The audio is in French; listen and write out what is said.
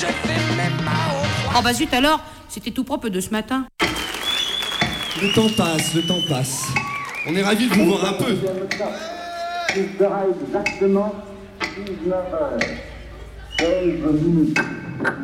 Oh bah zut alors, c'était tout propre de ce matin. Le temps passe. On est ravis de vous voir un peu. Il sera exactement 19h, 16 minutes.